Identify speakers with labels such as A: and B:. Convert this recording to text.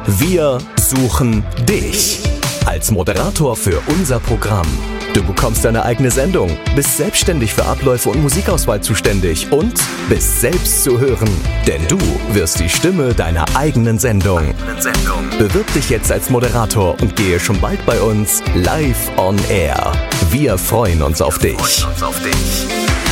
A: Wir suchen dich als Moderator für unser Programm. Du bekommst deine eigene Sendung, bist selbstständig für Abläufe und Musikauswahl zuständig und bist selbst zu hören. Denn du wirst die Stimme deiner eigenen Sendung. Bewirb dich jetzt als Moderator und gehe schon bald bei uns live on air. Wir freuen uns auf dich.